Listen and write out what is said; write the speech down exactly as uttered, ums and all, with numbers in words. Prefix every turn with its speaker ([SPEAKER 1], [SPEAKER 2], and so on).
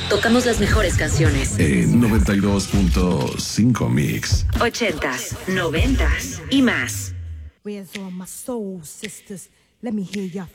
[SPEAKER 1] Tocamos las mejores canciones.
[SPEAKER 2] En noventa y dos punto cinco Mix.
[SPEAKER 1] Ochentas, noventas y más.
[SPEAKER 3] Where's all my soul sisters? Let me hear ya